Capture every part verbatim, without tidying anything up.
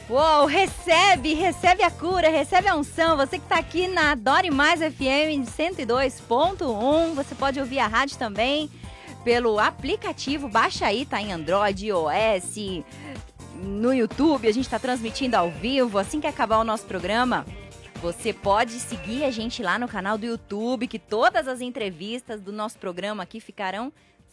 Uou, recebe, recebe a cura, recebe a unção. Você que está aqui na Adore Mais F M cento e dois ponto um, você pode ouvir a rádio também pelo aplicativo, baixa aí, tá em Android, iOS, no YouTube, a gente está transmitindo ao vivo. Assim que acabar o nosso programa, você pode seguir a gente lá no canal do YouTube, que todas as entrevistas do nosso programa aqui ficarão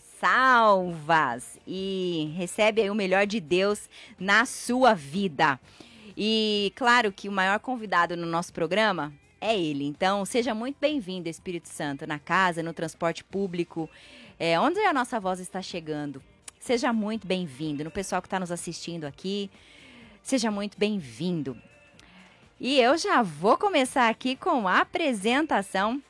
salvas, e recebe aí o melhor de Deus na sua vida. E claro que o maior convidado no nosso programa é ele, então seja muito bem-vindo, Espírito Santo, na casa, no transporte público, é, onde a nossa voz está chegando. Seja muito bem-vindo, no pessoal que está nos assistindo aqui, seja muito bem-vindo. E eu já vou começar aqui com a apresentação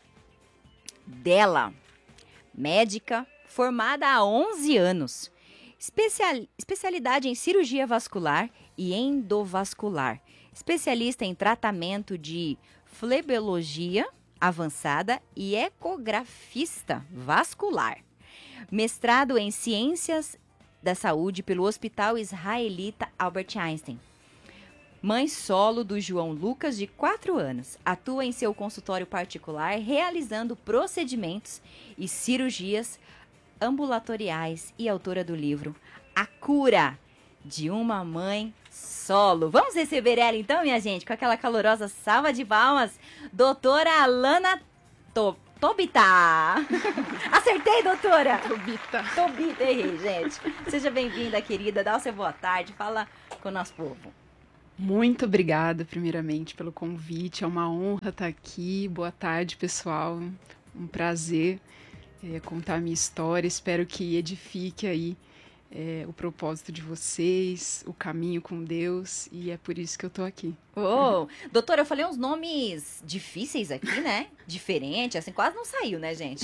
dela, médica, formada há onze anos, Especial, especialidade em cirurgia vascular e endovascular, especialista em tratamento de flebologia avançada e ecografista vascular, mestrado em ciências da saúde pelo Hospital Israelita Albert Einstein. Mãe solo do João Lucas, de quatro anos, atua em seu consultório particular realizando procedimentos e cirurgias ambulatoriais e autora do livro A Cura de uma Mãe Solo. Vamos receber ela então, minha gente, com aquela calorosa salva de palmas, doutora Alana to Tobita. Acertei, doutora? Tobita. Tobita, errei, gente. Seja bem-vinda, querida, dá o seu boa tarde, fala com o nosso povo. Muito obrigada, primeiramente, pelo convite, é uma honra estar aqui. Boa tarde, pessoal, um prazer É, contar a minha história, espero que edifique aí é, o propósito de vocês, o caminho com Deus, e é por isso que eu tô aqui. Oh, doutora, eu falei uns nomes difíceis aqui, né? Diferente, assim, quase não saiu, né, gente?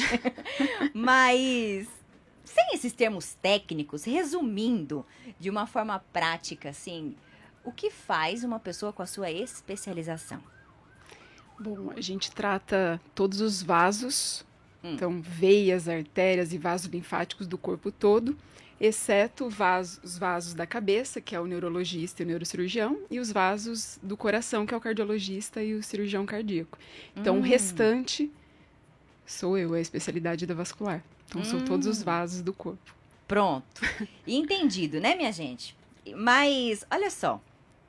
Mas, sem esses termos técnicos, resumindo de uma forma prática, assim, o que faz uma pessoa com a sua especialização? Bom, a gente trata todos os vasos, então, veias, artérias e vasos linfáticos do corpo todo, exceto vaso, os vasos da cabeça, que é o neurologista e o neurocirurgião, e os vasos do coração, que é o cardiologista e o cirurgião cardíaco. Então, hum. o restante sou eu, é a especialidade da vascular. Então, hum. são todos os vasos do corpo. Pronto. Entendido, né, minha gente? Mas, olha só,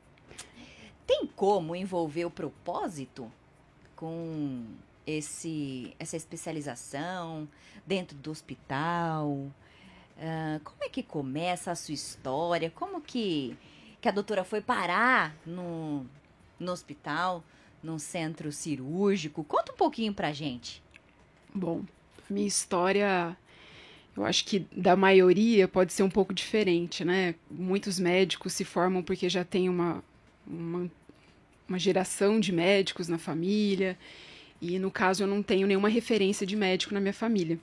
tem como envolver o propósito com Esse, essa especialização dentro do hospital? Uh, como é que começa a sua história? Como que, que a doutora foi parar no, no hospital, num centro cirúrgico? Conta um pouquinho pra gente. Bom, minha história, eu acho que da maioria pode ser um pouco diferente, né? Muitos médicos se formam porque já tem uma, uma, uma geração de médicos na família. E, no caso, eu não tenho nenhuma referência de médico na minha família.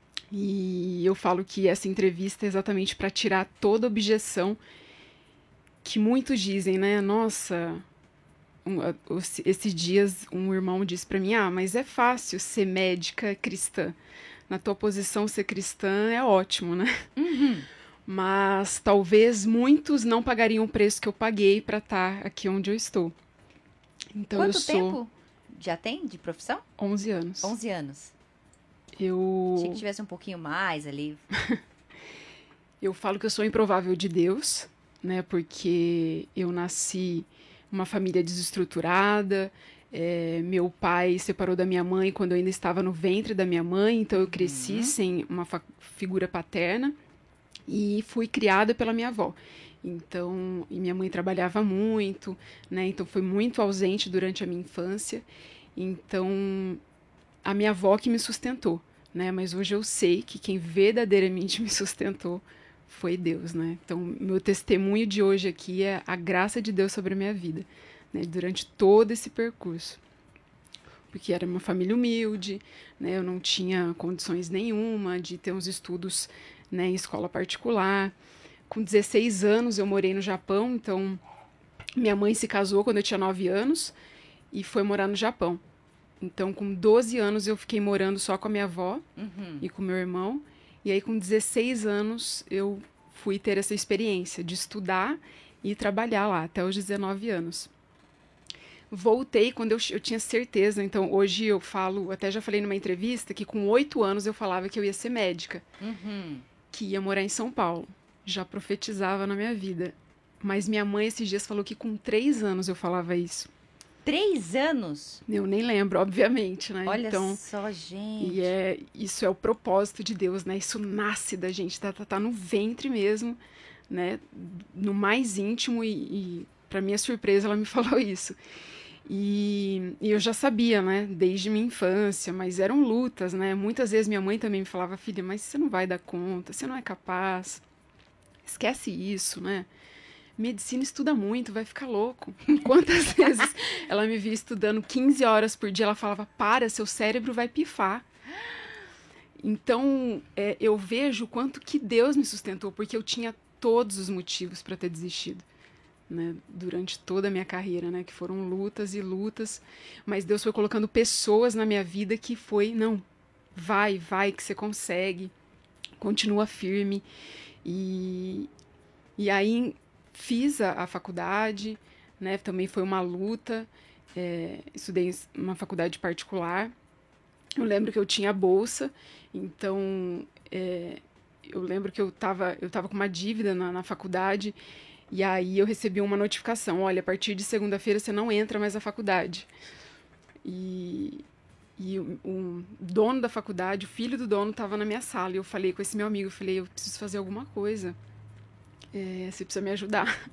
E eu falo que essa entrevista é exatamente para tirar toda a objeção que muitos dizem, né? Nossa, um, esses dias um irmão disse para mim, ah, mas é fácil ser médica cristã. Na tua posição, ser cristã é ótimo, né? Uhum. Mas talvez muitos não pagariam o preço que eu paguei para estar aqui onde eu estou. Então, Quanto eu sou... tempo já tem de profissão? onze anos. onze anos. Eu... Achei que tivesse um pouquinho mais ali. Eu falo que eu sou improvável de Deus, né? Porque eu nasci numa família desestruturada. É, meu pai separou da minha mãe quando eu ainda estava no ventre da minha mãe. Então eu cresci uhum. sem uma figura paterna. E fui criada pela minha avó. Então, e minha mãe trabalhava muito, né? Então foi muito ausente durante a minha infância. Então, a minha avó que me sustentou, né? Mas hoje eu sei que quem verdadeiramente me sustentou foi Deus, né? Então, meu testemunho de hoje aqui é a graça de Deus sobre a minha vida, né? Durante todo esse percurso. Porque era uma família humilde, né? Eu não tinha condições nenhuma de ter uns estudos, né, em escola particular. Com dezesseis anos eu morei no Japão, então minha mãe se casou quando eu tinha nove anos e foi morar no Japão. Então com doze anos eu fiquei morando só com a minha avó uhum. e com meu irmão. E aí com dezesseis anos eu fui ter essa experiência de estudar e trabalhar lá até os dezenove anos. Voltei quando eu, eu tinha certeza, então hoje eu falo, até já falei numa entrevista, que com oito anos eu falava que eu ia ser médica, Uhum. que ia morar em São Paulo. Já profetizava na minha vida. Mas minha mãe esses dias falou que com três anos eu falava isso. Três anos? Eu nem lembro, obviamente, né? Olha então, só, gente. E é, isso é o propósito de Deus, né? Isso nasce da gente, tá, tá, tá no ventre mesmo, né? No mais íntimo e, e para minha surpresa ela me falou isso. E, e eu já sabia, né, desde minha infância, mas eram lutas, né? Muitas vezes minha mãe também me falava, filha, mas você não vai dar conta, você não é capaz, esquece isso, né? Medicina estuda muito, vai ficar louco. Quantas vezes ela me via estudando quinze horas por dia, ela falava, para, seu cérebro vai pifar. Então, é, eu vejo o quanto que Deus me sustentou, porque eu tinha todos os motivos para ter desistido. Né, durante toda a minha carreira, né, que foram lutas e lutas, mas Deus foi colocando pessoas na minha vida que foi, não, vai, vai, que você consegue, continua firme, e, e aí fiz a, a faculdade, né, também foi uma luta, é, estudei em uma faculdade particular, eu lembro que eu tinha bolsa, então é, eu lembro que eu estava eu tava com uma dívida na, na faculdade. E aí eu recebi uma notificação, olha, a partir de segunda-feira você não entra mais na faculdade. E, e o, o dono da faculdade, o filho do dono, estava na minha sala. E eu falei com esse meu amigo, eu falei, eu preciso fazer alguma coisa. É, você precisa me ajudar.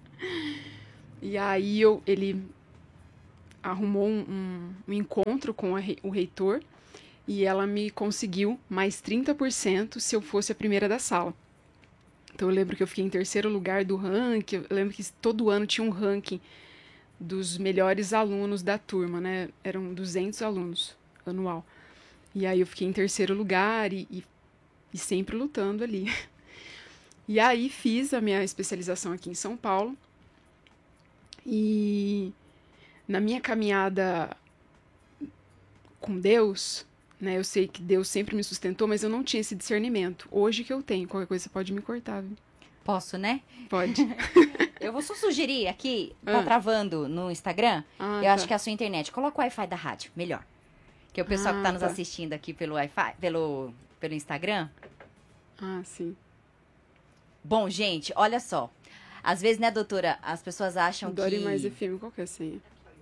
E aí eu, ele arrumou um, um, um encontro com a, o reitor e ela me conseguiu mais trinta por cento se eu fosse a primeira da sala. Então eu lembro que eu fiquei em terceiro lugar do ranking, eu lembro que todo ano tinha um ranking dos melhores alunos da turma, né? Eram duzentos alunos anual. E aí eu fiquei em terceiro lugar e, e, e sempre lutando ali. E aí fiz a minha especialização aqui em São Paulo. E na minha caminhada com Deus, né? Eu sei que Deus sempre me sustentou, mas eu não tinha esse discernimento. Hoje que eu tenho, qualquer coisa você pode me cortar, viu? Posso, né? Pode. Eu vou só sugerir aqui, tá Ah. travando no Instagram, Ah, eu tá. acho que é a sua internet. Coloca o Wi-Fi da rádio, melhor. Que o pessoal Ah, que tá nos tá. assistindo aqui pelo Wi-Fi, pelo, pelo Instagram. Ah, sim. Bom, gente, olha só. Às vezes, né, doutora, as pessoas acham Dori que mais F M, qual que é a senha?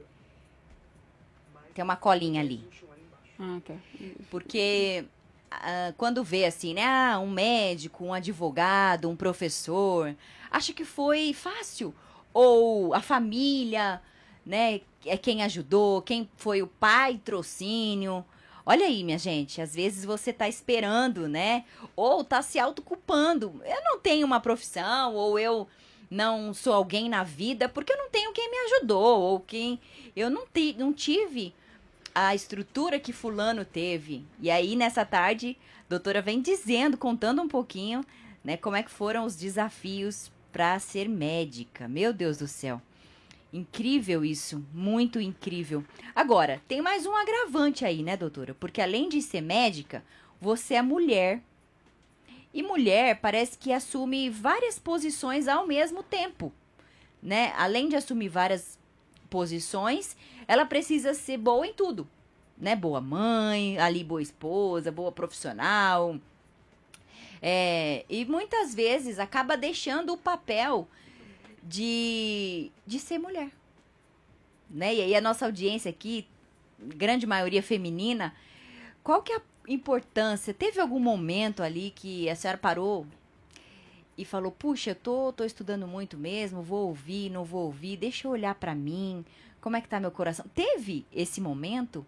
tem uma colinha ali. Ah, tá. Porque ah, quando vê assim, né, ah, um médico, um advogado, um professor, acha que foi fácil. Ou a família, né, é quem ajudou, quem foi o patrocínio. Olha aí, minha gente, às vezes você tá esperando, né, ou tá se autoculpando. Eu não tenho uma profissão, ou eu não sou alguém na vida, porque eu não tenho quem me ajudou, ou quem... Eu não, ti, não tive a estrutura que fulano teve. E aí, nessa tarde, a doutora vem dizendo, contando um pouquinho, né, como é que foram os desafios para ser médica. Meu Deus do céu. Incrível isso, muito incrível. Agora, tem mais um agravante aí, né, doutora? Porque além de ser médica, você é mulher. E mulher parece que assume várias posições ao mesmo tempo, né? Além de assumir várias posições, ela precisa ser boa em tudo, né? Boa mãe, ali boa esposa, boa profissional. É, e muitas vezes acaba deixando o papel de, de ser mulher, né? E aí a nossa audiência aqui, grande maioria feminina, qual que é a importância? Teve algum momento ali que a senhora parou e falou, puxa, eu tô, tô estudando muito mesmo, vou ouvir, não vou ouvir, deixa eu olhar pra mim, como é que tá meu coração? Teve esse momento?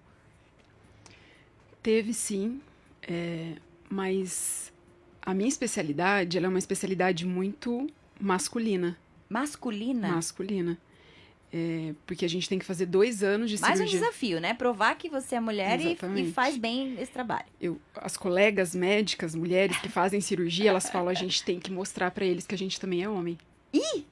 Teve sim, é, mas a minha especialidade, ela é uma especialidade muito masculina. Masculina? Masculina. É, porque a gente tem que fazer dois anos de Mais um cirurgia. desafio, né? Provar que você é mulher e, Exatamente. e faz bem esse trabalho. Eu, as colegas médicas, mulheres que fazem cirurgia, elas falam, a gente tem que mostrar pra eles que a gente também é homem. Ih!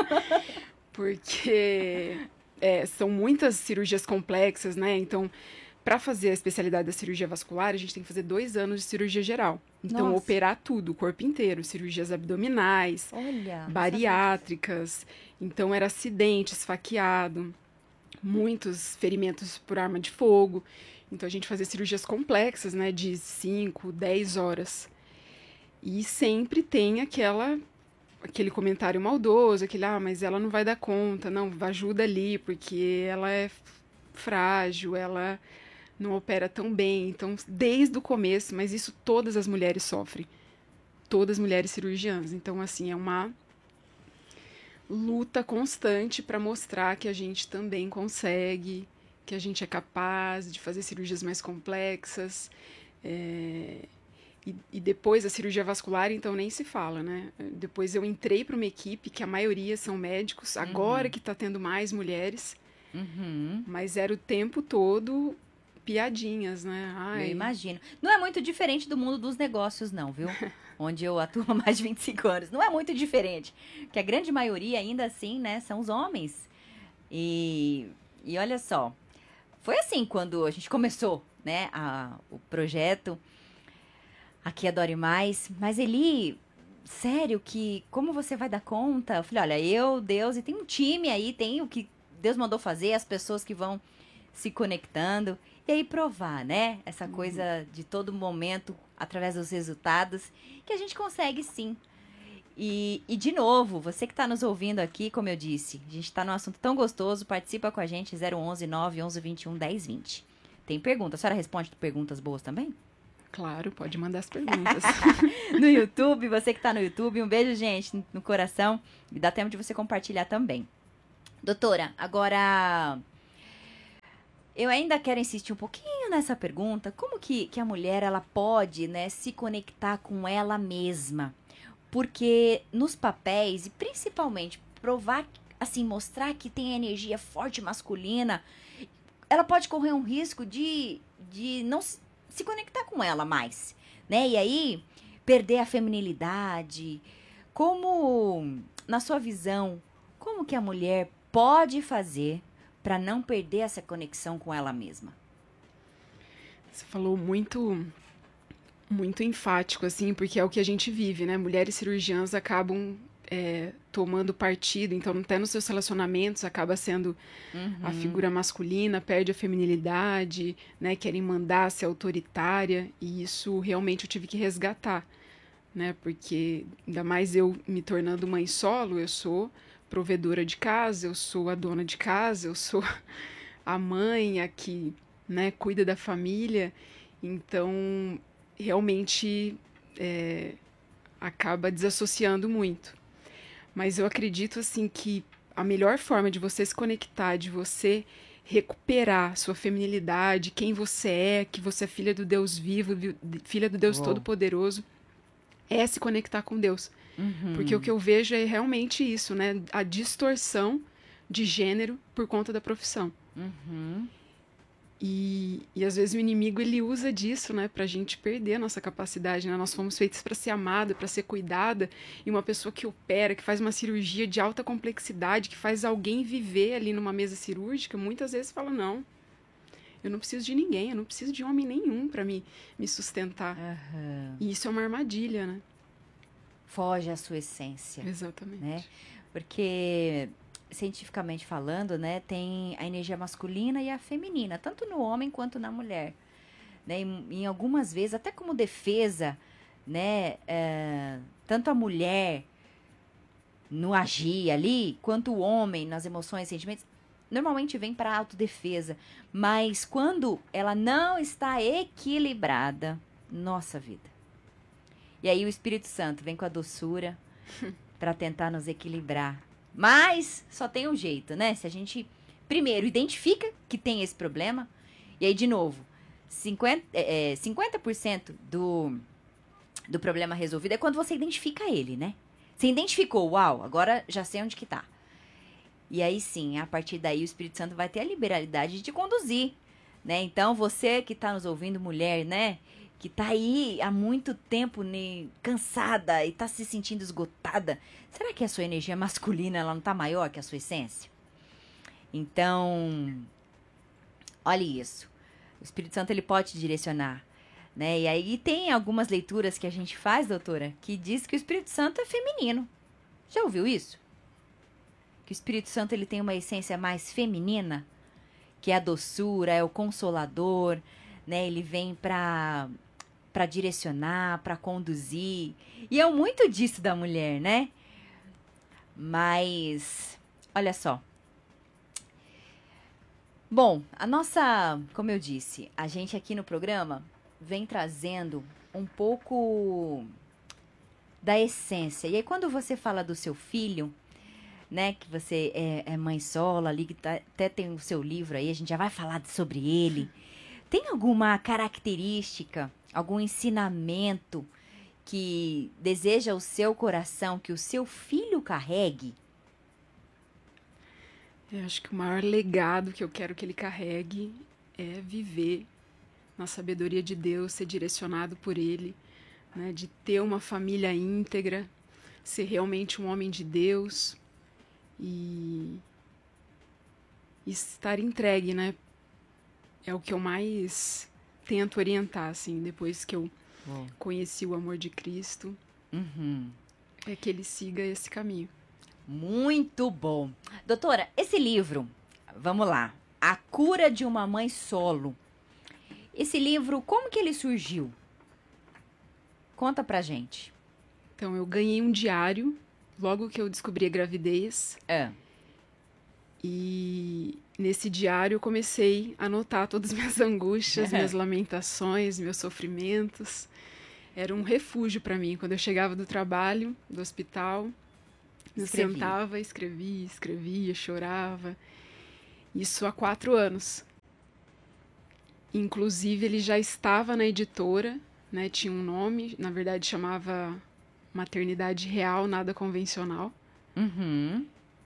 Porque é, são muitas cirurgias complexas, né? Então, para fazer a especialidade da cirurgia vascular, a gente tem que fazer dois anos de cirurgia geral. Então, Nossa. operar tudo, o corpo inteiro, cirurgias abdominais, Olha, bariátricas. Então, era acidente, esfaqueado, muitos ferimentos por arma de fogo. Então, a gente fazia cirurgias complexas, né, de cinco, dez horas. E sempre tem aquela, aquele comentário maldoso, aquele, ah, mas ela não vai dar conta, não, ajuda ali, porque ela é frágil, ela não opera tão bem. Então, desde o começo, mas isso todas as mulheres sofrem. Todas as mulheres cirurgiãs. Então, assim, é uma luta constante para mostrar que a gente também consegue, que a gente é capaz de fazer cirurgias mais complexas. É... E, e depois a cirurgia vascular, então, nem se fala, né? Depois eu entrei para uma equipe que a maioria são médicos, agora Uhum. que está tendo mais mulheres, Uhum. mas era o tempo todo piadinhas, né? Ai, Eu imagino. Não é muito diferente do mundo dos negócios, não, viu? Onde eu atuo há mais de vinte e cinco anos. Não é muito diferente. Que a grande maioria, ainda assim, né, são os homens. E, e olha só, foi assim quando a gente começou, né, a, o projeto aqui a Dore Mais. Mas Eli, sério que, como você vai dar conta? Eu falei, olha, eu, Deus, e tem um time aí, tem o que Deus mandou fazer, as pessoas que vão se conectando. E aí provar, né? Essa Uhum. coisa de todo momento, através dos resultados, que a gente consegue sim. E, e de novo, você que está nos ouvindo aqui, como eu disse, a gente está num assunto tão gostoso, participa com a gente, zero onze nove onze vinte e um dez vinte. Tem pergunta, a senhora responde perguntas boas também? claro, pode mandar as perguntas. No YouTube, você que está no YouTube, um beijo, gente, no coração. E dá tempo de você compartilhar também. Doutora, agora... eu ainda quero insistir um pouquinho nessa pergunta. Como que, que a mulher ela pode, né, se conectar com ela mesma? Porque nos papéis, e principalmente provar, assim, mostrar que tem energia forte masculina, ela pode correr um risco de, de não se, se conectar com ela mais, né? E aí, perder a feminilidade. Como, na sua visão, como que a mulher pode fazer para não perder essa conexão com ela mesma? Você falou muito, muito enfático, assim, porque é o que a gente vive, né? Mulheres cirurgiãs acabam é, tomando partido, então até nos seus relacionamentos acaba sendo Uhum. a figura masculina, perde a feminilidade, né? Querem mandar, ser autoritária, e isso realmente eu tive que resgatar, né? Porque ainda mais eu me tornando mãe solo, eu sou provedora de casa, eu sou a dona de casa, eu sou a mãe a que, né, cuida da família, então realmente é, acaba desassociando muito. Mas eu acredito assim que a melhor forma de você se conectar, de você recuperar sua feminilidade, quem você é, que você é filha do Deus vivo, filha do Deus Uou. Todo-Poderoso, é se conectar com Deus. Uhum. Porque o que eu vejo é realmente isso, né? A distorção de gênero por conta da profissão. Uhum. E, e às vezes o inimigo ele usa disso, né? Pra gente perder a nossa capacidade, né? Nós fomos feitos para ser amada, para ser cuidada. E uma pessoa que opera, que faz uma cirurgia de alta complexidade, que faz alguém viver ali numa mesa cirúrgica, muitas vezes fala, não, eu não preciso de ninguém, eu não preciso de homem nenhum para me, me sustentar. Uhum. E isso é uma armadilha, né? Foge à sua essência. Exatamente. Né? Porque, cientificamente falando, né, tem a energia masculina e a feminina, tanto no homem quanto na mulher. Né? Em, em algumas vezes, até como defesa, né, é, tanto a mulher no agir ali, quanto o homem nas emoções e sentimentos, normalmente vem para autodefesa. Mas quando ela não está equilibrada, nossa vida. E aí o Espírito Santo vem com a doçura para tentar nos equilibrar. Mas só tem um jeito, né? Se a gente, primeiro, identifica que tem esse problema, e aí, de novo, cinquenta, é, cinquenta por cento do, do problema resolvido é quando você identifica ele, né? Você identificou, uau, agora já sei onde que tá. E aí sim, a partir daí o Espírito Santo vai ter a liberalidade de te conduzir, né? Então, você que tá nos ouvindo, mulher, né? Que tá aí há muito tempo né, cansada e tá se sentindo esgotada. Será que a sua energia masculina ela não tá maior que a sua essência? Então, olha isso. O Espírito Santo, ele pode te direcionar, né? E aí tem algumas leituras que a gente faz, doutora, que diz que o Espírito Santo é feminino. Já ouviu isso? Que o Espírito Santo, ele tem uma essência mais feminina, que é a doçura, é o consolador, né? Ele vem para para direcionar, para conduzir. E é muito disso da mulher, né? Mas, olha só. Bom, a nossa, como eu disse, a gente aqui no programa vem trazendo um pouco da essência. E aí, quando você fala do seu filho, né, que você é, é mãe solo ali, que tá, até tem o seu livro aí, a gente já vai falar sobre ele. Tem alguma característica, algum ensinamento que deseja o seu coração que o seu filho carregue? Eu acho que o maior legado que eu quero que ele carregue é viver na sabedoria de Deus, ser direcionado por Ele, né, de ter uma família íntegra, ser realmente um homem de Deus e, e estar entregue, né? É o que eu mais tento orientar, assim, depois que eu Bom. conheci o amor de Cristo, Uhum. é que ele siga esse caminho. Muito bom. Doutora, esse livro, vamos lá, A Cura de uma Mãe Solo. Esse livro, como que ele surgiu? Conta pra gente. Então, eu ganhei um diário logo que eu descobri a gravidez. É. E nesse diário eu comecei a anotar todas as minhas angústias, minhas lamentações, meus sofrimentos. Era um refúgio para mim. Quando eu chegava do trabalho, do hospital, eu Escrevia. sentava, escrevia, escrevia, chorava. Isso há quatro anos. Inclusive, ele já estava na editora, né? Tinha um nome, na verdade chamava Maternidade Real, Nada Convencional. Uhum.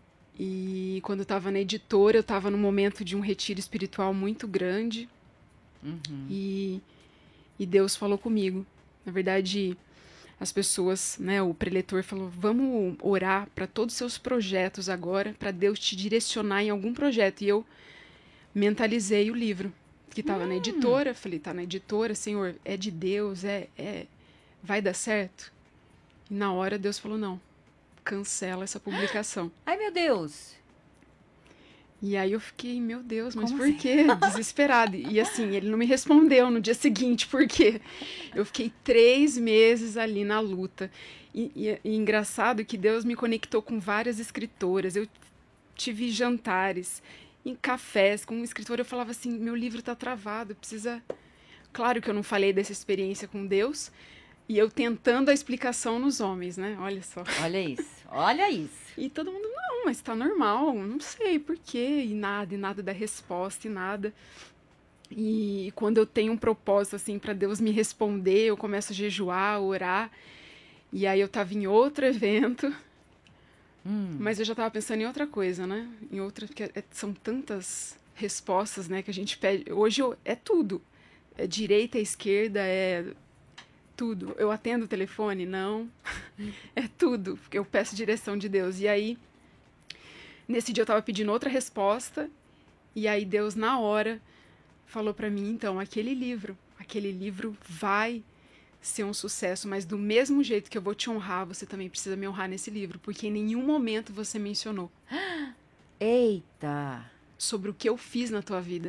E quando eu estava na editora, eu estava num momento de um retiro espiritual muito grande. Uhum. E, e Deus falou comigo. Na verdade, as pessoas, né, o preletor falou, vamos orar para todos os seus projetos agora, para Deus te direcionar em algum projeto. E eu mentalizei o livro, que estava hum. na editora. Falei, tá na editora, Senhor, é de Deus, é, é, vai dar certo? E na hora Deus falou, não. Cancela essa publicação. Ai, meu Deus! E aí eu fiquei, meu Deus, mas Como por assim? quê? Desesperada. E assim, ele não me respondeu no dia seguinte, por quê? Eu fiquei três meses ali na luta. E, e, e engraçado que Deus me conectou com várias escritoras. Eu tive jantares, em cafés com um escritor. Eu falava assim, meu livro tá travado, precisa... Claro que eu não falei dessa experiência com Deus, e eu tentando a explicação nos homens, né? Olha só. Olha isso, olha isso. E todo mundo, não, mas tá normal, não sei por quê, e nada, e nada da resposta, e nada. E quando eu tenho um propósito, assim, pra Deus me responder, eu começo a jejuar, a orar, e aí eu tava em outro evento, Hum. mas eu já tava pensando em outra coisa, né? Em outra, porque é, são tantas respostas, né, que a gente pede. Hoje eu, é tudo, é direita, esquerda, é... tudo. Eu atendo o telefone? Não. É tudo. Porque eu peço direção de Deus. E aí, nesse dia eu tava pedindo outra resposta. E aí Deus, na hora, falou pra mim, então, aquele livro, aquele livro vai ser um sucesso, mas do mesmo jeito que eu vou te honrar, você também precisa me honrar nesse livro. Porque em nenhum momento você mencionou Eita! sobre o que eu fiz na tua vida.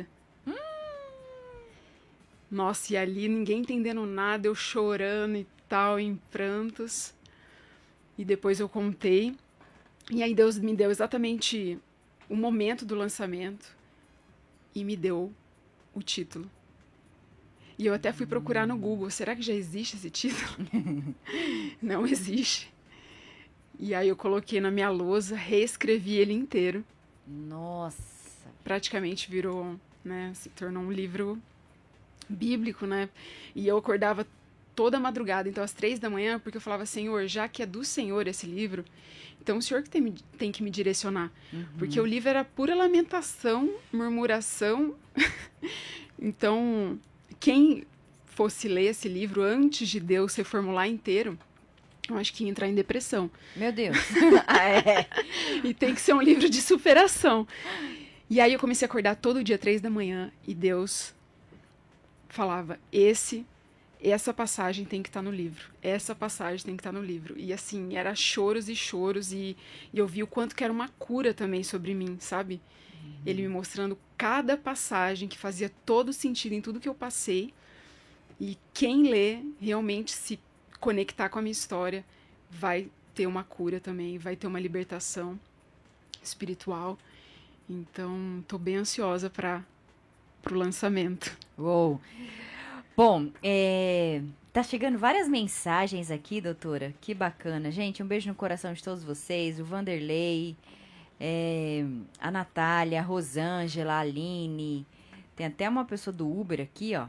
Nossa, e ali ninguém entendendo nada, eu chorando e tal, em prantos. E depois eu contei. E aí Deus me deu exatamente o momento do lançamento e me deu o título. E eu até fui procurar no Google, será que já existe esse título? Não existe. E aí eu coloquei na minha lousa, reescrevi ele inteiro. Nossa! Praticamente virou, né, se tornou um livro... bíblico, né? E eu acordava toda madrugada, então às três da manhã, porque eu falava, Senhor, já que é do Senhor esse livro, então o Senhor que tem, tem que me direcionar. Uhum. Porque o livro era pura lamentação, murmuração. Então, quem fosse ler esse livro antes de Deus reformular inteiro, eu acho que ia entrar em depressão. Meu Deus! Ah, é. E tem que ser um livro de superação. E aí eu comecei a acordar todo dia, três da manhã, e Deus... falava, esse, essa passagem tem que estar no livro, essa passagem tem que estar no livro. E assim, era choros e choros, e, e eu vi o quanto que era uma cura também sobre mim, sabe? Uhum. Ele me mostrando cada passagem que fazia todo sentido em tudo que eu passei, e quem lê realmente se conectar com a minha história vai ter uma cura também, vai ter uma libertação espiritual. Então, tô bem ansiosa para o lançamento. Uou! Bom, é, tá chegando várias mensagens aqui, doutora. Que bacana. Gente, um beijo no coração de todos vocês. O Vanderlei, é, a Natália, a Rosângela, a Aline. Tem até uma pessoa do Uber aqui, ó.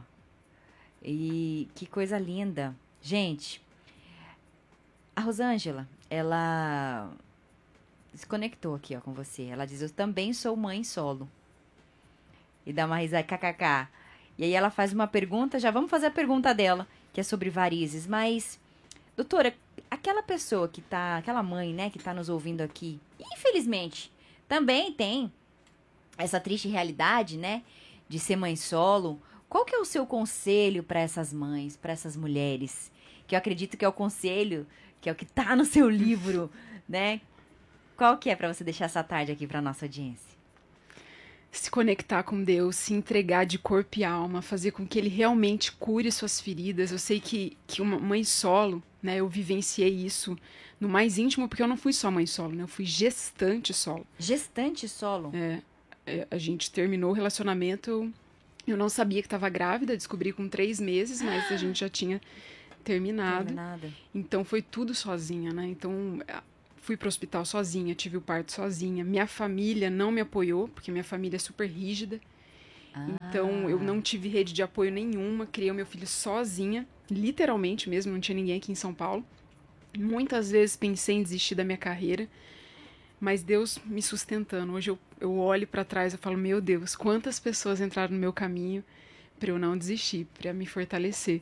E que coisa linda. Gente, a Rosângela, ela se conectou aqui, ó, com você. Ela diz, eu também sou mãe solo. E dá uma risada, kkk. E aí ela faz uma pergunta, já vamos fazer a pergunta dela, que é sobre varizes. Mas, doutora, aquela pessoa que tá, aquela mãe, né, que tá nos ouvindo aqui, infelizmente, também tem essa triste realidade, né, de ser mãe solo. Qual que é o seu conselho para essas mães, para essas mulheres? Que eu acredito que é o conselho, que é o que tá no seu livro, né? Qual que é para você deixar essa tarde aqui para nossa audiência? Se conectar com Deus, se entregar de corpo e alma, fazer com que Ele realmente cure suas feridas. Eu sei que, que uma mãe solo, né, eu vivenciei isso no mais íntimo, porque eu não fui só mãe solo, né, eu fui gestante solo. Gestante solo? É, é, a gente terminou o relacionamento, eu, eu não sabia que estava grávida, descobri com três meses, mas a gente já tinha terminado. Terminada. Então foi tudo sozinha, né, então... Fui para o hospital sozinha, tive o parto sozinha. Minha família não me apoiou, porque minha família é super rígida. Ah. Então, eu não tive rede de apoio nenhuma. Criei o meu filho sozinha, literalmente mesmo, não tinha ninguém aqui em São Paulo. Muitas vezes pensei em desistir da minha carreira, mas Deus me sustentando. Hoje eu, eu olho para trás e falo, meu Deus, quantas pessoas entraram no meu caminho para eu não desistir, para me fortalecer.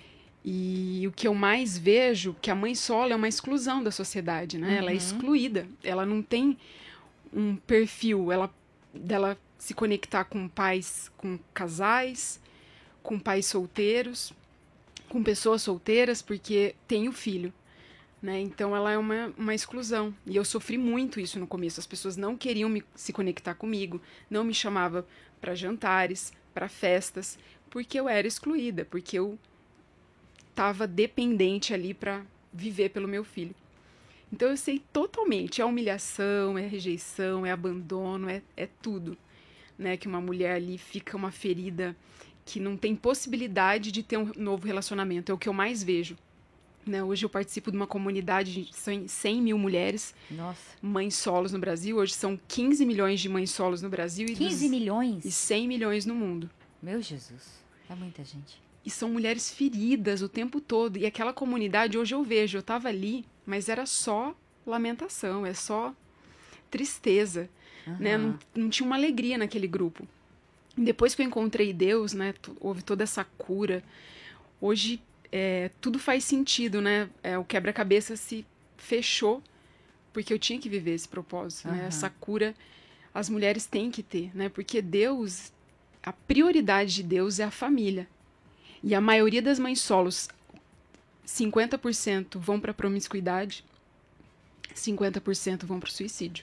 E o que eu mais vejo, que a mãe solo é uma exclusão da sociedade, né? Uhum. Ela é excluída, ela não tem um perfil, ela, dela se conectar com pais, com casais, com pais solteiros, com pessoas solteiras, porque tem o filho, né? Então ela é uma, uma exclusão. E eu sofri muito isso no começo, as pessoas não queriam me, se conectar comigo, não me chamavam para jantares, para festas, porque eu era excluída, porque eu estava dependente ali para viver pelo meu filho. Então eu sei totalmente, é humilhação, é rejeição, é abandono, é, é tudo, né? Que uma mulher ali fica uma ferida que não tem possibilidade de ter um novo relacionamento, é o que eu mais vejo. Né? Hoje eu participo de uma comunidade de cem mil mulheres, Nossa. Mães solos no Brasil. Hoje são quinze milhões de mães solos no Brasil. quinze e milhões? E cem milhões no mundo. Meu Jesus, é muita gente. E são mulheres feridas o tempo todo. E aquela comunidade, hoje eu vejo, eu estava ali, mas era só lamentação, é só tristeza. Uhum. Né? Não, não tinha uma alegria naquele grupo. Depois que eu encontrei Deus, né, houve toda essa cura. Hoje é, tudo faz sentido, né? É, o quebra-cabeça se fechou porque eu tinha que viver esse propósito. Uhum. Né? Essa cura as mulheres têm que ter, né? Porque Deus, a prioridade de Deus é a família. E a maioria das mães solos, cinquenta por cento vão para a promiscuidade, cinquenta por cento vão para o suicídio.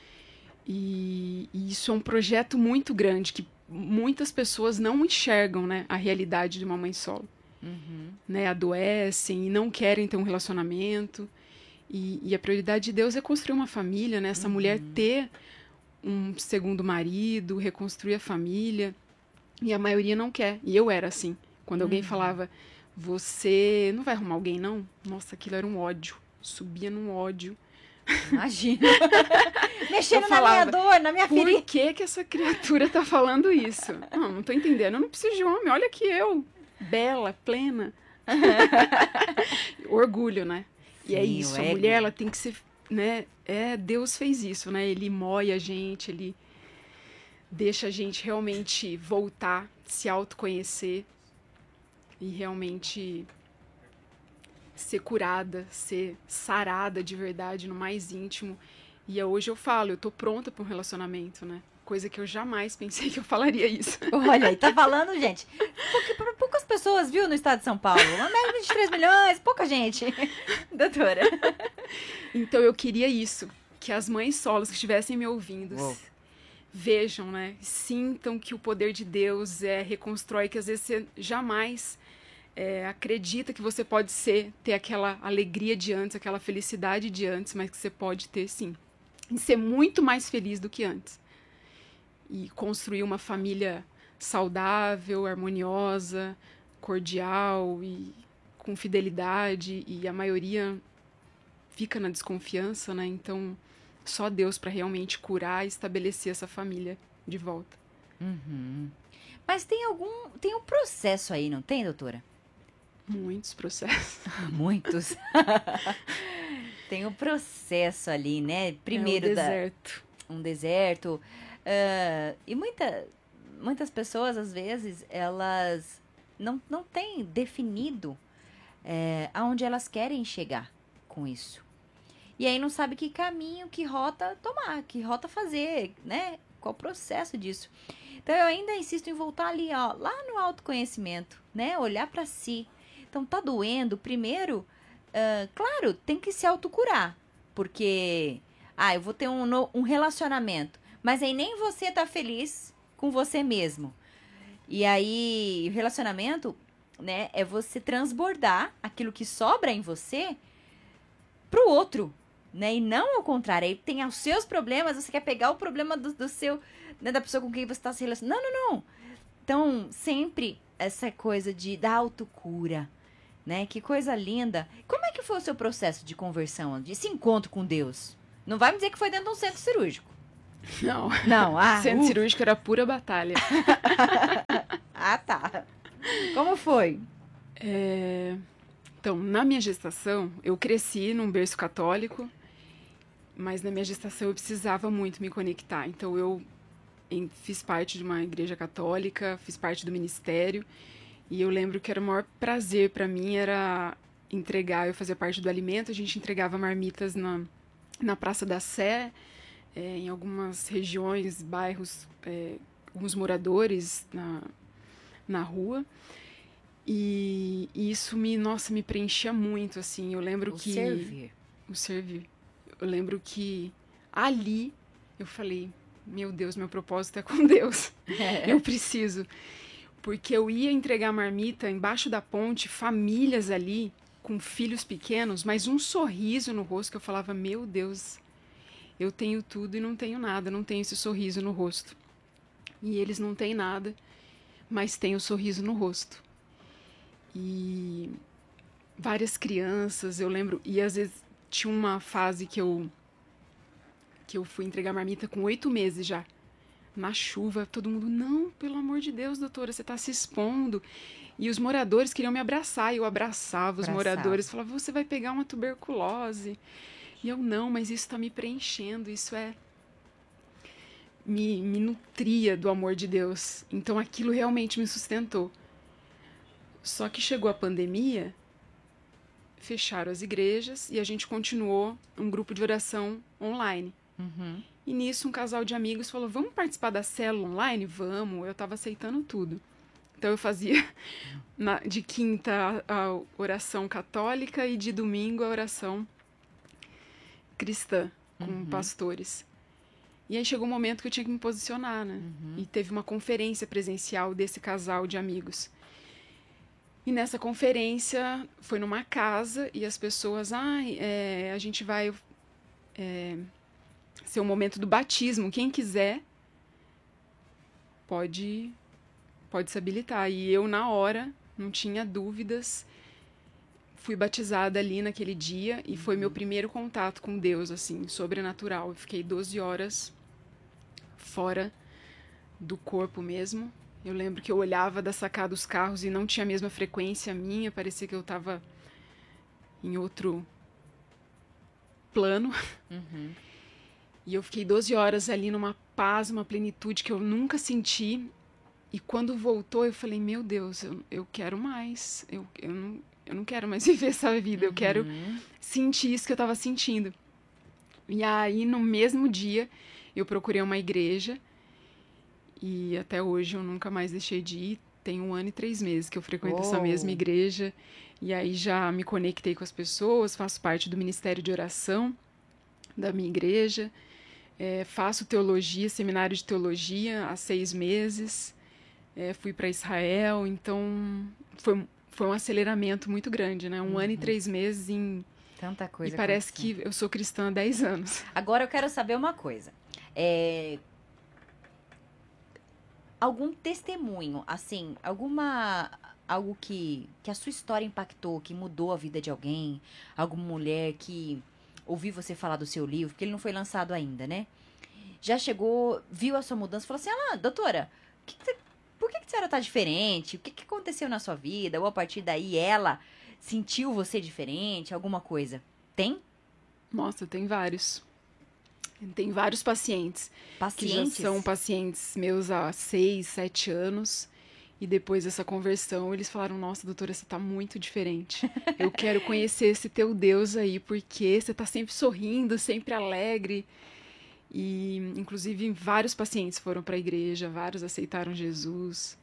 E, e isso é um projeto muito grande, que muitas pessoas não enxergam, né, a realidade de uma mãe solo. Uhum. Né, adoecem e não querem ter um relacionamento. E, e a prioridade de Deus é construir uma família, né, essa uhum. mulher ter um segundo marido, reconstruir a família. E a maioria não quer. E eu era assim. Quando alguém uhum. falava, você não vai arrumar alguém, não? Nossa, aquilo era um ódio. Subia num ódio. Imagina. Mexendo na minha dor, na minha ferida. Por que que essa criatura tá falando isso? Não, não tô entendendo. Eu não preciso de homem. Olha que eu, bela, plena. Orgulho, né? Sim, e é isso. A ego. Mulher, ela tem que ser, né? É, Deus fez isso, né? Ele moe a gente, ele deixa a gente realmente voltar, se autoconhecer. E realmente ser curada, ser sarada de verdade no mais íntimo. E hoje eu falo, eu tô pronta para um relacionamento, né? Coisa que eu jamais pensei que eu falaria isso. Olha, aí tá falando, gente. Por que, por, pessoas, viu, no estado de São Paulo. Uma média de vinte e três milhões, pouca gente. Doutora. Então eu queria isso, que as mães solos que estivessem me ouvindo Uou. vejam, né? Sintam que o poder de Deus é reconstrói, que às vezes você jamais é, acredita que você pode ser, ter aquela alegria de antes, aquela felicidade de antes, mas que você pode ter sim. E ser muito mais feliz do que antes. E construir uma família saudável, harmoniosa, cordial e com fidelidade, e a maioria fica na desconfiança, né? Então, só Deus para realmente curar e estabelecer essa família de volta. Uhum. Mas tem algum, tem um processo aí, não tem, doutora? Muitos processos. Muitos. Tem um processo ali, né? Primeiro é um deserto. Da, um deserto. Uh, e muita, muitas pessoas, às vezes, elas não, não têm definido é, aonde elas querem chegar com isso. E aí não sabe que caminho, que rota tomar, que rota fazer, né? Qual o processo disso. Então, eu ainda insisto em voltar ali, ó, lá no autoconhecimento, né? Olhar para si. Então, tá doendo, primeiro, uh, claro, tem que se autocurar. Porque, ah, eu vou ter um, um relacionamento, mas aí nem você tá feliz com você mesmo. E aí, o relacionamento, né, é você transbordar aquilo que sobra em você pro outro, né? E não ao contrário. Aí tem os seus problemas, você quer pegar o problema do, do seu, né, da pessoa com quem você está se relacionando. Não, não, não. Então, sempre essa coisa de, da autocura, né? Que coisa linda. Como é que foi o seu processo de conversão, desse encontro com Deus? Não vai me dizer que foi dentro de um centro cirúrgico. Não. Não, ah. Centro uh. cirúrgico era pura batalha. Ah, tá. Como foi? É... Então, na minha gestação, eu cresci num berço católico, mas na minha gestação eu precisava muito me conectar. Então, eu em, fiz parte de uma igreja católica, fiz parte do ministério, e eu lembro que era o maior prazer para mim era entregar, eu fazia parte do alimento, a gente entregava marmitas na, na Praça da Sé, é, em algumas regiões, bairros, é, alguns moradores na, na rua. E, e isso me, nossa, me preenchia muito, assim. Eu lembro o que... servir. O servir. Eu lembro que ali eu falei, meu Deus, meu propósito é com Deus. É. Eu preciso. Porque eu ia entregar marmita embaixo da ponte, famílias ali, com filhos pequenos, mas um sorriso no rosto que eu falava, meu Deus, eu tenho tudo e não tenho nada, não tenho esse sorriso no rosto. E eles não têm nada, mas têm o sorriso no rosto. E várias crianças, eu lembro, e às vezes tinha uma fase que eu que eu fui entregar marmita com oito meses já, na chuva, todo mundo, não, pelo amor de Deus, doutora, você está se expondo. E os moradores queriam me abraçar, e eu abraçava os Abraçava. moradores, falava, você vai pegar uma tuberculose. E eu, não, mas isso está me preenchendo, isso é... Me, me nutria do amor de Deus. Então aquilo realmente me sustentou. Só que chegou a pandemia, fecharam as igrejas e a gente continuou um grupo de oração online. Uhum. E nisso um casal de amigos falou, vamos participar da célula online? Vamos, eu estava aceitando tudo. Então eu fazia na, de quinta a oração católica e de domingo a oração cristã, com uhum. pastores. E aí chegou um momento que eu tinha que me posicionar, né? Uhum. E teve uma conferência presencial desse casal de amigos. E nessa conferência, foi numa casa, e as pessoas, ah, é, a gente vai é, ser o momento do batismo, quem quiser pode, pode se habilitar. E eu, na hora, não tinha dúvidas, fui batizada ali naquele dia, e foi meu primeiro contato com Deus, assim, sobrenatural. Eu fiquei doze horas fora do corpo mesmo. Eu lembro que eu olhava da sacada dos carros e não tinha a mesma frequência minha, parecia que eu estava em outro plano. Uhum. E eu fiquei doze horas ali numa paz, uma plenitude que eu nunca senti. E quando voltou, eu falei, meu Deus, eu, eu quero mais. Eu, eu, não, eu não quero mais viver essa vida, eu uhum. quero sentir isso que eu estava sentindo. E aí, no mesmo dia, eu procurei uma igreja. E até hoje eu nunca mais deixei de ir. tem um ano e três meses que eu frequento Oh. essa mesma igreja. E aí já me conectei com as pessoas, faço parte do ministério de oração da minha igreja. É, faço teologia, seminário de teologia há seis meses. É, fui para Israel, então foi, foi um aceleramento muito grande, né? Um Uhum. ano e três meses em... Tanta coisa. E parece acontecendo. que eu sou cristã há dez anos. Agora eu quero saber uma coisa. É... Algum testemunho, assim, alguma... Algo que, que a sua história impactou, que mudou a vida de alguém, alguma mulher que ouviu você falar do seu livro, porque ele não foi lançado ainda, né? Já chegou, viu a sua mudança e falou assim, ah, doutora, que que você- por que, que a senhora tá diferente? O que, que aconteceu na sua vida? Ou a partir daí ela sentiu você diferente, alguma coisa? Tem? Nossa, tem vários. Tem vários pacientes que Pacientes? já são pacientes meus há seis, sete anos. E depois dessa conversão, eles falaram, nossa, doutora, você tá muito diferente. Eu quero conhecer esse teu Deus aí, porque você tá sempre sorrindo, sempre alegre. E, inclusive, vários pacientes foram para a igreja, vários aceitaram Jesus.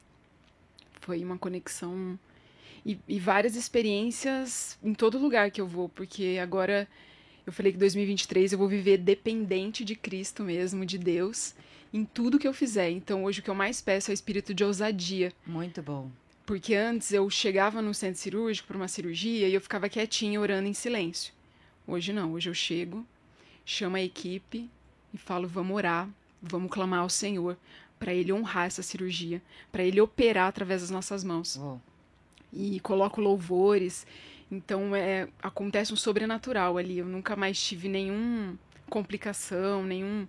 Foi uma conexão e, e várias experiências em todo lugar que eu vou, porque agora eu falei que em dois mil e vinte e três eu vou viver dependente de Cristo mesmo, de Deus, em tudo que eu fizer. Então, hoje o que eu mais peço é o espírito de ousadia. Muito bom. Porque antes eu chegava no centro cirúrgico para uma cirurgia e eu ficava quietinha orando em silêncio. Hoje não, hoje eu chego, chamo a equipe e falo, vamos orar, vamos clamar ao Senhor para Ele honrar essa cirurgia, para Ele operar através das nossas mãos. Uou. E coloco louvores, então é, acontece um sobrenatural ali. Eu nunca mais tive nenhuma complicação, nenhum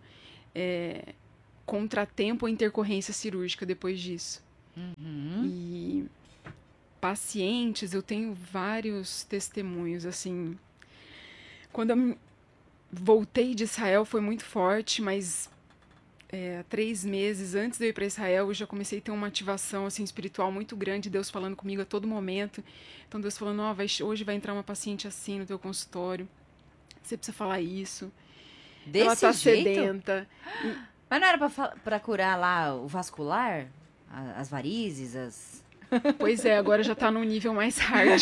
é, contratempo ou intercorrência cirúrgica depois disso. Uhum. E pacientes, eu tenho vários testemunhos, assim. Quando eu voltei de Israel foi muito forte, mas é, três meses antes de eu ir para Israel, eu já comecei a ter uma ativação assim, espiritual muito grande, Deus falando comigo a todo momento. Então Deus falando, oh, vai, hoje vai entrar uma paciente assim no teu consultório, você precisa falar isso. Desse Ela tá jeito? sedenta. Mas não era pra, fa- pra curar lá o vascular? A- As varizes, as... Pois é, agora já tá num nível mais hard.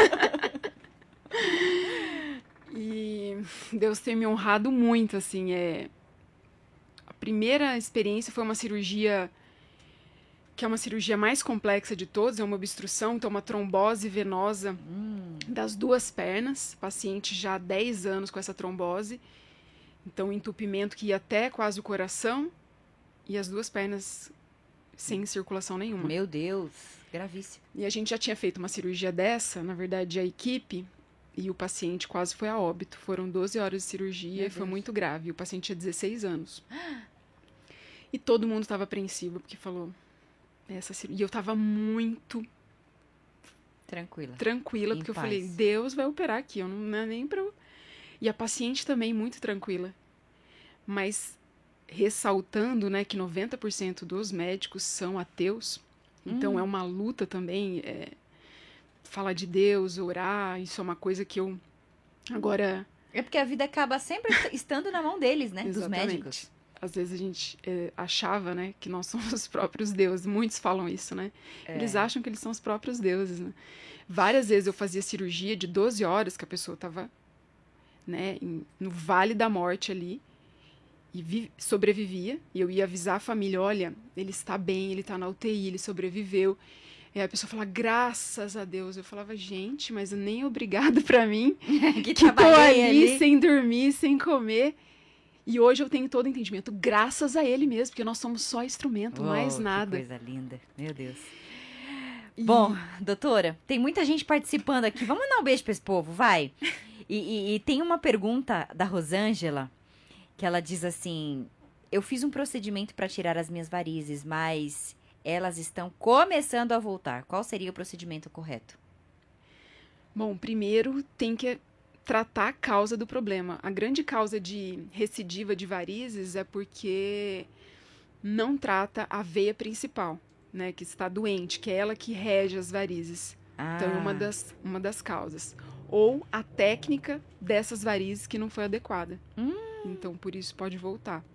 E Deus tem me honrado muito, assim, é... A primeira experiência foi uma cirurgia que é uma cirurgia mais complexa de todas, é uma obstrução, então uma trombose venosa Hum, das duas pernas, paciente já há dez anos com essa trombose, então um entupimento que ia até quase o coração e as duas pernas sem circulação nenhuma. meu Deus, gravíssimo. E a gente já tinha feito uma cirurgia dessa, na verdade a equipe e o paciente quase foi a óbito. Foram doze horas de cirurgia Meu e foi Deus. muito grave. E o paciente tinha dezesseis anos. E todo mundo estava apreensivo porque falou... Essa cir- E eu estava muito Tranquila. tranquila, Em porque eu paz. falei, Deus vai operar aqui, eu não, não é nem pra... eu-" E a paciente também muito tranquila. Mas ressaltando, né, que noventa por cento dos médicos são ateus, então Hum. é uma luta também, é, falar de Deus, orar, isso é uma coisa que eu agora... É porque a vida acaba sempre estando na mão deles, né? Dos Exatamente. médicos. Às vezes a gente é, achava, né, que nós somos os próprios deuses. Muitos falam isso, né? É. Eles acham que eles são os próprios deuses, né? Várias vezes eu fazia cirurgia de doze horas, que a pessoa estava, né, em- no vale da morte ali, e vi- sobrevivia. E eu ia avisar a família, olha, ele está bem, ele está na U T I, ele sobreviveu. E aí a pessoa fala, graças a Deus. Eu falava, gente, mas nem obrigado pra mim, que que tô trabalhei ali, ali. sem dormir, sem comer. E hoje eu tenho todo o entendimento, graças a ele mesmo, porque nós somos só instrumento, Uou, mais que nada. coisa linda. Meu Deus. E- Bom, doutora, tem muita gente participando aqui. Vamos mandar um beijo pra esse povo, vai. E, e- e tem uma pergunta da Rosângela, que ela diz assim, eu fiz um procedimento para tirar as minhas varizes, mas elas estão começando a voltar. Qual seria o procedimento correto? Bom, primeiro tem que tratar a causa do problema. A grande causa de recidiva de varizes é porque não trata a veia principal, né, que está doente, que é ela que rege as varizes. Ah, Então, é uma das, uma das causas. Ou a técnica dessas varizes que não foi adequada. Hum. Então, por isso pode voltar.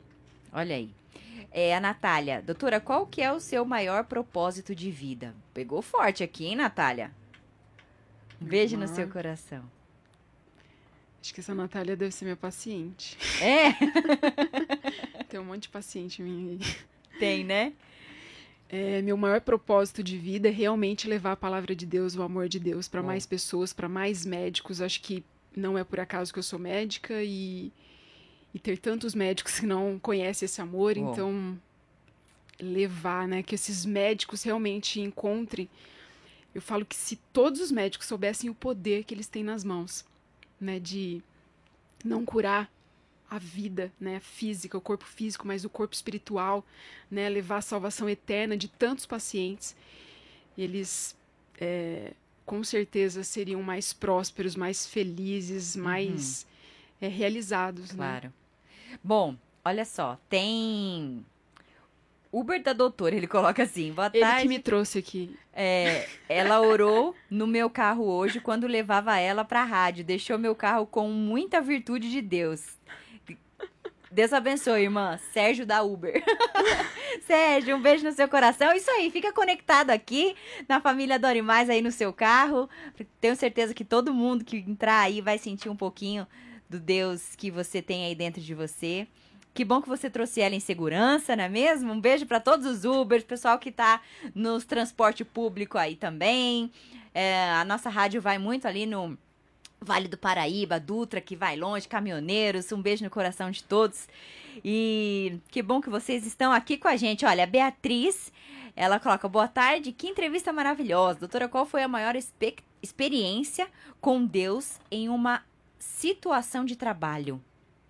Olha aí. É, a Natália, doutora, qual que é o seu maior propósito de vida? Pegou forte aqui, hein, Natália? Um beijo no seu coração. Acho que essa Natália deve ser minha paciente. É? Tem um monte de paciente minha aí. Tem, né? É, meu maior propósito de vida é realmente levar a palavra de Deus, o amor de Deus, para mais pessoas, para mais médicos. Acho que não é por acaso que eu sou médica e, e ter tantos médicos que não conhecem esse amor. Bom. Então, levar, né, que esses médicos realmente encontrem. Eu falo que se todos os médicos soubessem o poder que eles têm nas mãos, né, de não curar a vida, né, física, o corpo físico, mas o corpo espiritual, né, levar a salvação eterna de tantos pacientes, eles é, com certeza seriam mais prósperos, mais felizes, mais uhum. é, realizados. Claro. Né? Bom, olha só, tem Uber da doutora, ele coloca assim, boa ele tarde. Ele que me trouxe aqui. É, ela orou no meu carro hoje quando levava ela pra rádio, deixou meu carro com muita virtude de Deus. Deus abençoe, irmã. Sérgio da Uber. Sérgio, um beijo no seu coração. Isso aí, fica conectado aqui na família Dore Mais aí no seu carro. Tenho certeza que todo mundo que entrar aí vai sentir um pouquinho do Deus que você tem aí dentro de você. Que bom que você trouxe ela em segurança, não é mesmo? Um beijo para todos os Ubers, pessoal que tá nos transporte público aí também. É, a nossa rádio vai muito ali no Vale do Paraíba, Dutra, que vai longe, caminhoneiros, um beijo no coração de todos. E que bom que vocês estão aqui com a gente. Olha, a Beatriz, ela coloca, boa tarde, que entrevista maravilhosa. Doutora, qual foi a maior expec- experiência com Deus em uma situação de trabalho?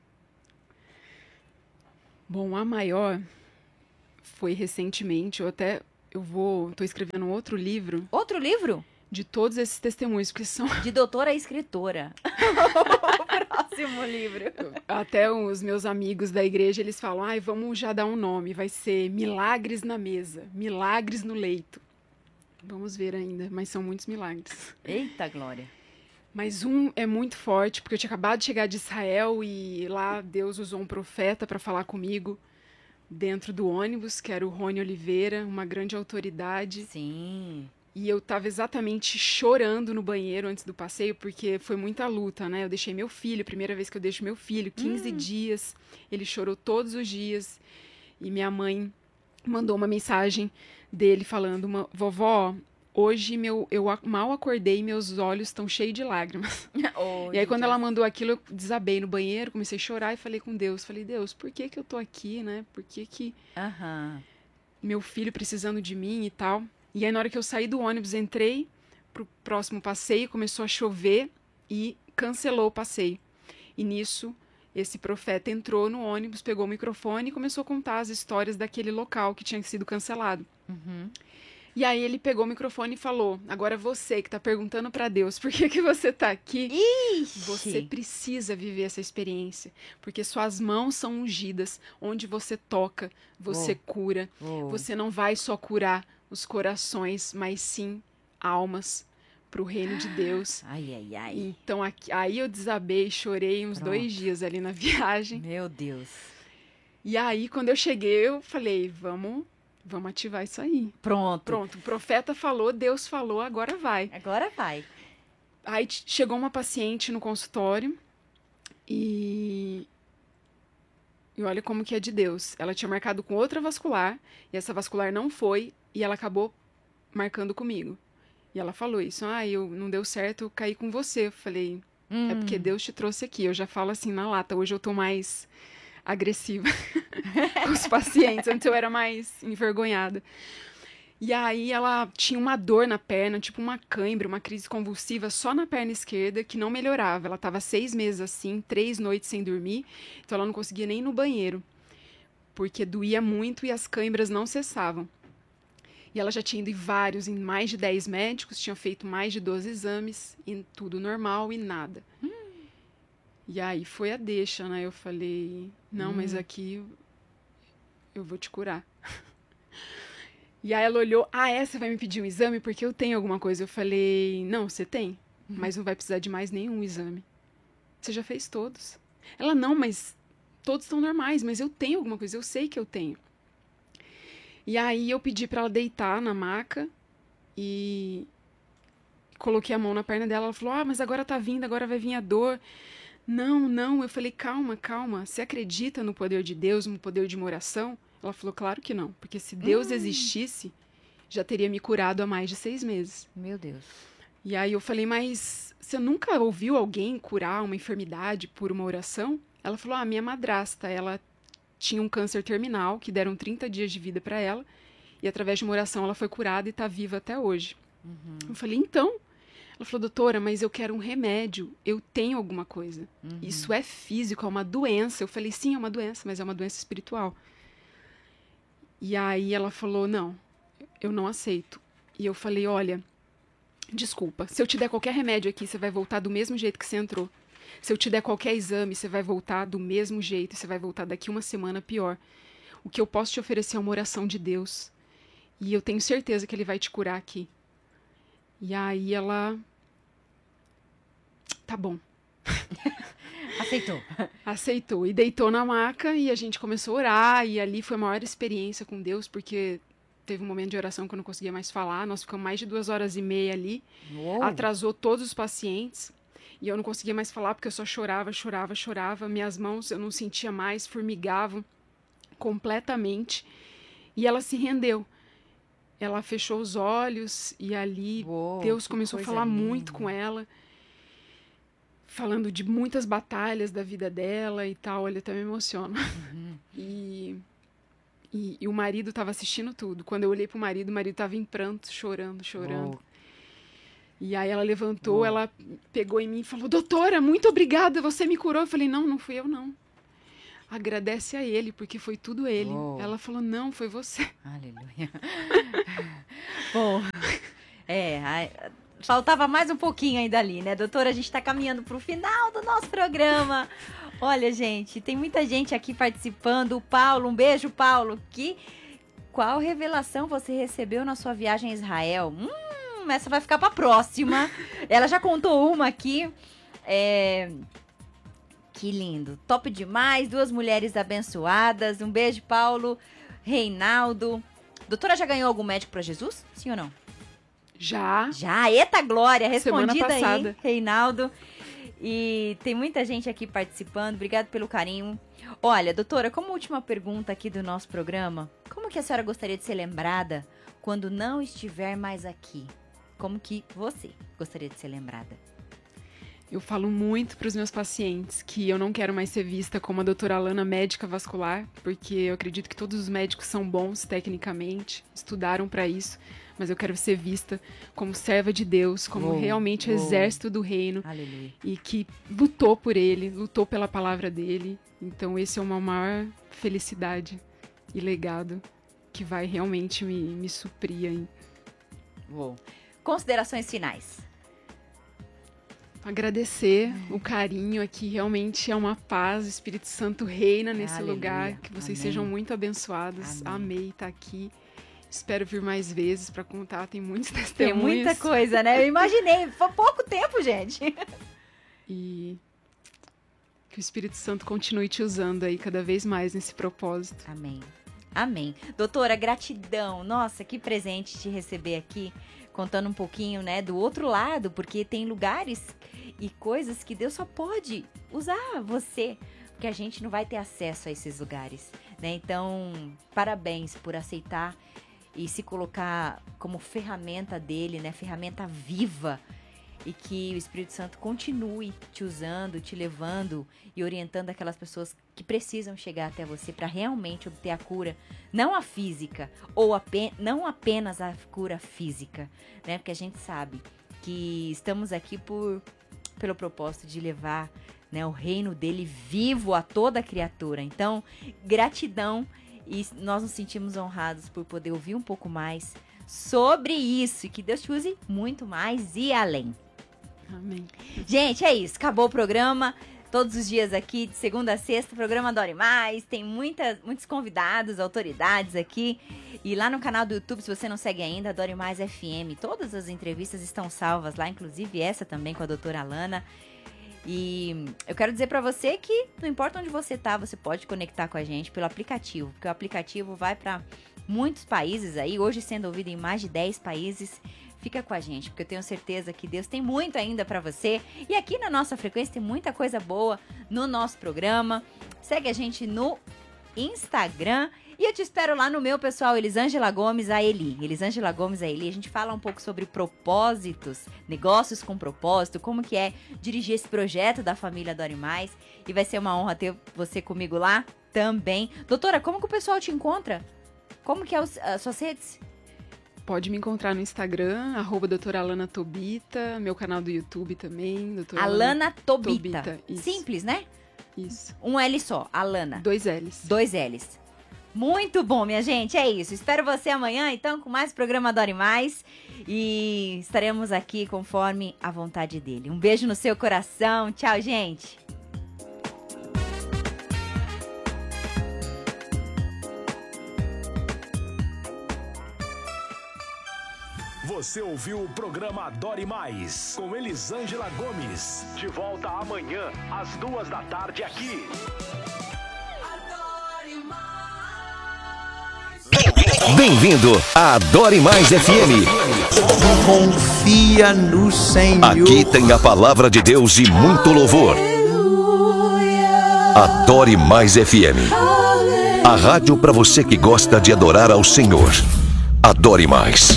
Bom, a maior foi recentemente, eu até, eu vou, tô escrevendo um outro livro. Outro livro? De todos esses testemunhos, porque são... De doutora a escritora. O próximo livro. Até os meus amigos da igreja, eles falam, ai, vamos já dar um nome, vai ser Milagres na Mesa, Milagres no Leito. Vamos ver ainda, mas são muitos milagres. Eita, glória. Mas um é muito forte, porque eu tinha acabado de chegar de Israel e lá Deus usou um profeta para falar comigo dentro do ônibus, que era o Rony Oliveira, uma grande autoridade. Sim. E eu tava exatamente chorando no banheiro antes do passeio, porque foi muita luta, né? Eu deixei meu filho, primeira vez que eu deixo meu filho, quinze hum. dias. Ele chorou todos os dias. E minha mãe mandou uma mensagem dele falando, uma, vovó, hoje meu, eu mal acordei e meus olhos estão cheios de lágrimas. Oh, e aí quando Deus. Ela mandou aquilo, eu desabei no banheiro, comecei a chorar e falei com Deus. Falei, Deus, por que que eu tô aqui, né? Por que que uh-huh. meu filho precisando de mim e tal? E aí, na hora que eu saí do ônibus, entrei pro próximo passeio, começou a chover e cancelou o passeio. E nisso, esse profeta entrou no ônibus, pegou o microfone e começou a contar as histórias daquele local que tinha sido cancelado. Uhum. E aí ele pegou o microfone e falou, agora você que tá perguntando para Deus por que que você tá aqui, Ixi. Você precisa viver essa experiência, porque suas mãos são ungidas, onde você toca, você oh. cura. Oh. Você não vai só curar os corações, mas sim almas para o reino de Deus. Ai, ai, ai. Então aqui, aí eu desabei, chorei uns Pronto. dois dias ali na viagem. Meu Deus. E aí quando eu cheguei, eu falei, vamos, vamos ativar isso aí. Pronto. Pronto, o profeta falou, Deus falou, agora vai. Agora vai. Aí chegou uma paciente no consultório e... E olha como que é de Deus. Ela tinha marcado com outra vascular, e essa vascular não foi, e ela acabou marcando comigo. E ela falou isso, ah, eu não deu certo, eu caí com você. Eu falei, hum. é porque Deus te trouxe aqui. Eu já falo assim na lata, hoje eu tô mais agressiva com os pacientes, antes eu era mais envergonhada. E aí ela tinha uma dor na perna, tipo uma cãibra, uma crise convulsiva só na perna esquerda, que não melhorava. Ela estava seis meses assim, três noites sem dormir, então ela não conseguia nem ir no banheiro, porque doía muito e as cãibras não cessavam. E ela já tinha ido em vários, em mais de dez médicos, tinha feito mais de doze exames, e tudo normal e nada. Hum. E aí foi a deixa, né? Eu falei, não, hum. mas aqui eu vou te curar. E aí ela olhou, ah, é, você vai me pedir um exame porque eu tenho alguma coisa. Eu falei, não, você tem, uhum. mas não vai precisar de mais nenhum exame. Você já fez todos. Ela, não, mas todos estão normais, mas eu tenho alguma coisa, eu sei que eu tenho. E aí eu pedi pra ela deitar na maca e coloquei a mão na perna dela. Ela falou, ah, mas agora tá vindo, agora vai vir a dor. Não, não. Eu falei, calma, calma. Você acredita no poder de Deus, no poder de uma oração? Ela falou, claro que não. Porque se Deus hum. existisse, já teria me curado há mais de seis meses. Meu Deus. E aí eu falei, mas você nunca ouviu alguém curar uma enfermidade por uma oração? Ela falou, ah, minha madrasta, ela tinha um câncer terminal, que deram trinta dias de vida para ela, e através de uma oração ela foi curada e está viva até hoje. Uhum. Eu falei, então? Ela falou, doutora, mas eu quero um remédio, eu tenho alguma coisa. Uhum. Isso é físico, é uma doença. Eu falei, sim, é uma doença, mas é uma doença espiritual. E aí ela falou, não, eu não aceito. E eu falei, olha, desculpa, se eu te der qualquer remédio aqui, você vai voltar do mesmo jeito que você entrou. Se eu te der qualquer exame, você vai voltar do mesmo jeito, você vai voltar daqui uma semana pior. O que eu posso te oferecer é uma oração de Deus. E eu tenho certeza que Ele vai te curar aqui. E aí ela... Tá bom. Aceitou. Aceitou. E deitou na maca e a gente começou a orar. E ali foi a maior experiência com Deus, porque teve um momento de oração que eu não conseguia mais falar. Nós ficamos mais de duas horas e meia ali. Uou. Atrasou todos os pacientes. E eu não conseguia mais falar porque eu só chorava, chorava, chorava. Minhas mãos eu não sentia mais, formigavam completamente. E ela se rendeu. Ela fechou os olhos e ali Uou, Deus começou a falar linda. muito com ela. Falando de muitas batalhas da vida dela e tal. Olha, até me emociono. Uhum. E, e, e o marido estava assistindo tudo. Quando eu olhei pro marido, o marido estava em pranto, chorando, chorando. Uou. E aí ela levantou, Uou. ela pegou em mim e falou, doutora, muito obrigada, você me curou. Eu falei, não, não fui eu, não. Agradece a ele, porque foi tudo ele. Uou. Ela falou, não, foi você. Aleluia. Bom, é, a, faltava mais um pouquinho ainda ali, né, doutora? A gente está caminhando para o final do nosso programa. Olha, gente, tem muita gente aqui participando. O Paulo, um beijo, Paulo. Que, qual revelação você recebeu na sua viagem a Israel? Hum, essa vai ficar para a próxima. Ela já contou uma aqui. É... Que lindo, top demais, duas mulheres abençoadas. Um beijo, Paulo, Reinaldo. Doutora, já ganhou algum médico para Jesus? Sim ou não? Já. Já, eita glória, respondida Semana passada. Aí, Reinaldo. E tem muita gente aqui participando, obrigado pelo carinho. Olha, doutora, como última pergunta aqui do nosso programa, como que a senhora gostaria de ser lembrada quando não estiver mais aqui? Como que você gostaria de ser lembrada? Eu falo muito para os meus pacientes que eu não quero mais ser vista como a doutora Alana médica vascular, porque eu acredito que todos os médicos são bons tecnicamente, estudaram para isso, mas eu quero ser vista como serva de Deus, como oh, realmente o oh. exército do reino. Aleluia. E que lutou por ele, lutou pela palavra dele. Então esse é uma maior felicidade e legado que vai realmente me, me suprir aí. Oh. Considerações finais. Agradecer uhum. o carinho aqui, realmente é uma paz, o Espírito Santo reina nesse Aleluia. lugar, que vocês Amém. sejam muito abençoados. Amém. Amei estar aqui, espero vir mais vezes para contar, tem muitos testemunhos. Tem muita coisa, né? Eu imaginei, foi pouco tempo, gente. E que o Espírito Santo continue te usando aí cada vez mais nesse propósito. Amém. Amém. Doutora, gratidão, nossa, que presente te receber aqui. Contando um pouquinho, né, do outro lado, porque tem lugares e coisas que Deus só pode usar você, porque a gente não vai ter acesso a esses lugares, né? Então, parabéns por aceitar e se colocar como ferramenta dele, né, ferramenta viva, e que o Espírito Santo continue te usando, te levando e orientando aquelas pessoas que precisam chegar até você para realmente obter a cura, não a física, ou apen- não apenas a cura física, né? Porque a gente sabe que estamos aqui por, pelo propósito de levar, né, o reino dele vivo a toda criatura. Então, gratidão, e nós nos sentimos honrados por poder ouvir um pouco mais sobre isso, e que Deus te use muito mais e além. Amém. Gente, é isso. Acabou o programa. Todos os dias aqui, de segunda a sexta, o programa Adore Mais. Tem muita, muitos convidados, autoridades aqui. E lá no canal do YouTube, se você não segue ainda, Adore Mais F M. Todas as entrevistas estão salvas lá, inclusive essa também com a doutora Alana. E eu quero dizer pra você que não importa onde você tá, você pode conectar com a gente pelo aplicativo, porque o aplicativo vai pra muitos países aí, hoje sendo ouvido em mais de dez países. Fica com a gente, porque eu tenho certeza que Deus tem muito ainda pra você. E aqui na nossa frequência tem muita coisa boa no nosso programa. Segue a gente no Instagram. E eu te espero lá no meu, pessoal, Elisângela Gomes, a Eli. Elisângela Gomes, a Eli. A gente fala um pouco sobre propósitos, negócios com propósito, como que é dirigir esse projeto da família Adore Mais. E vai ser uma honra ter você comigo lá também. Doutora, como que o pessoal te encontra? Como que é os, as suas redes? Pode me encontrar no Instagram, arroba doutora Alana Tobita, meu canal do YouTube também. Doutora Alana, Alana Tobita. Tobita, isso. Simples, né? Isso. Um L só, Alana. Dois L's. Dois L's. Muito bom, minha gente, é isso. Espero você amanhã, então, com mais programa Adore Mais. E estaremos aqui conforme a vontade dele. Um beijo no seu coração. Tchau, gente. Você ouviu o programa Adore Mais, com Elisângela Gomes. De volta amanhã, às duas da tarde, aqui. Adore Mais. Bem-vindo a Adore Mais F M. Confia no Senhor. Aqui tem a palavra de Deus e muito louvor. Adore Mais F M. A rádio para você que gosta de adorar ao Senhor. Adore Mais.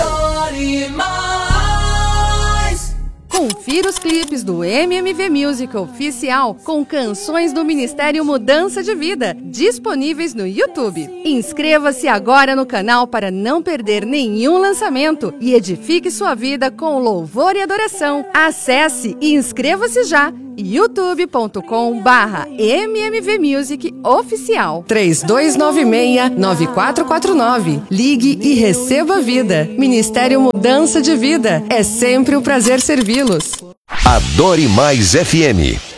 Confira os clipes do M M V Music Oficial com canções do Ministério Mudança de Vida, disponíveis no YouTube. Inscreva-se agora no canal para não perder nenhum lançamento e edifique sua vida com louvor e adoração. Acesse e inscreva-se já, youtube ponto com barra M M V Music Oficial. três dois nove seis, nove quatro quatro nove. Ligue e receba vida. Ministério Mudança de Vida. É sempre um prazer servi-los. Adore Mais F M.